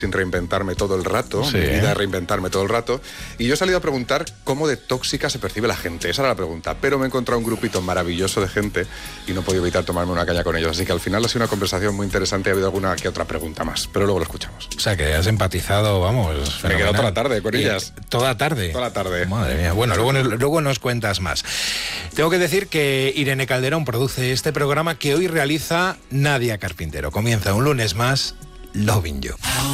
sin reinventarme todo el rato, Sí. mi vida es reinventarme todo el rato, y yo he salido a preguntar cómo de tóxica se percibe la gente, esa era la pregunta, pero me he encontrado un grupito maravilloso de gente y no he podido evitar tomarme una caña con ellos, así que al final ha sido una conversación muy interesante y ha habido alguna que otra pregunta más, pero luego lo escuchamos. O sea, que has empatizado, vamos, Me he fenomenal. quedado toda la tarde con ellas. ¿Toda tarde? Toda la tarde. Madre mía. Bueno, luego nos cuentas más. Tengo que decir que Irene Calderón produce este programa que hoy realiza Nadia Carpintero. Comienza un lunes más, Loving You.